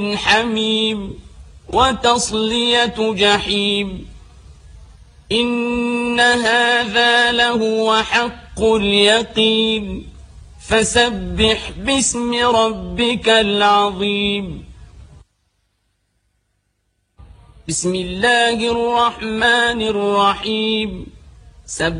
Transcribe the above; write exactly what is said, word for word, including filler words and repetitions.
حميم وتصلية جحيم إن هذا لهو حق اليقين فسبح باسم ربك العظيم. بسم الله الرحمن الرحيم.